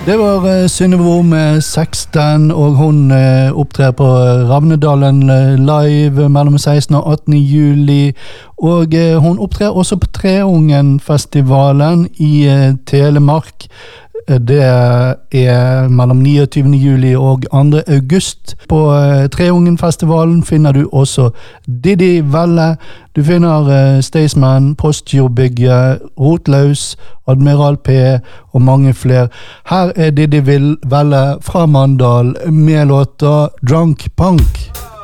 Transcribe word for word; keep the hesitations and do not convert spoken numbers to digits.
Det var uh, Synnøve med seksten, og hun uh, opptrer på Ravnedalen uh, live mellom sekstende og attende juli, og uh, hun opptrer også på Treungen-festivalen i uh, Telemark. Det er mellom niogtyvende juli og andre august. På uh, Treungen-festivalen finner du også Diddy Velle. Du finner uh, Staysman, Postjordbygget, Rotlaus, Admiral P og mange flere. Her er Diddy Velle fra Mandal med låta Drunk Punk.